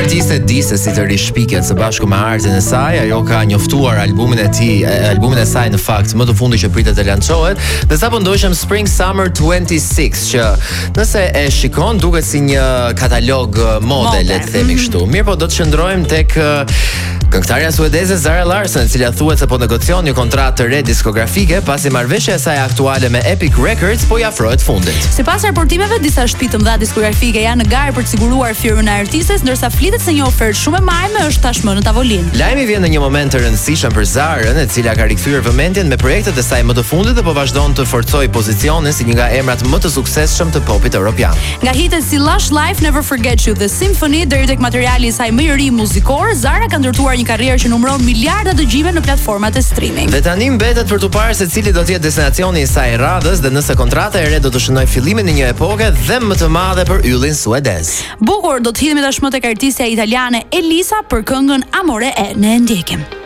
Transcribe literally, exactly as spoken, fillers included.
artiste di se si të rishpiket së bashku me artin e saj, ajo ka njoftuar albumin e tij, albumin e saj në fakt më të fundi që pritet të lançohet, dhe sapo ndoqëm Spring Summer twenty-six, që nëse e shikon duket si një katalog mode, le të themi kështu. Mirë, po do të qëndrojmë tek këngëtarja suedeze Zara Larsson, e cila thuhet se po negocion një kontratë të re diskografike pasi marrëveshja e saj aktuale me Epic Records po i afrohet fundit. Sipas raportimeve, disa shtëpi të mëdha diskografike janë në garë për të siguruar firmën e artistes, ndërsa flitet se një ofertë shumë e majme është tashmë në tavolinë. Lajmi vjen në një moment të rëndësishëm për Zarën, e cila ka rikthyer vëmendjen me projektet e saj më të fundit dhe po vazhdon të forcojë pozicionin si një nga emrat më të suksesshëm të popit evropian. Nga hitet si Lush Life, Never Forget You dhe Symphony deri tek materiali i saj më i ri muzikor, Zara ka ndërtuar një karrierë që numëron miliarda dëgjime në platformat e streaming. Dhe tani mbetet për tu parë se cili do të jetë destinacioni i saj radhës dhe nëse kontrata e re do të shënojë fillimin e një epoke dhe më të madhe për yllin suedez. Bukur, do të hidhemi tashmë tek artistja italiane Elisa për këngën Amore E, ne e ndjekim.